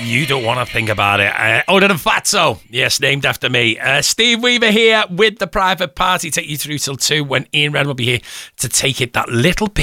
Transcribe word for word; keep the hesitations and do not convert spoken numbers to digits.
You don't want to think about it. Uh, Odin and Fatso, yes, named after me. Uh, Steve Weaver here with the private party. Take you through till two when Ian Wren will be here to take it that little bit